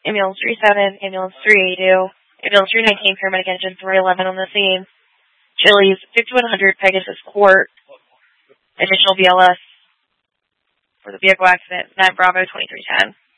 Ambulance 37, Ambulance 382, Ambulance 319, paramedic engine 311 on the scene. Chili's 5100 Pegasus Court. Additional BLS for the vehicle accident, 9 Bravo 2310.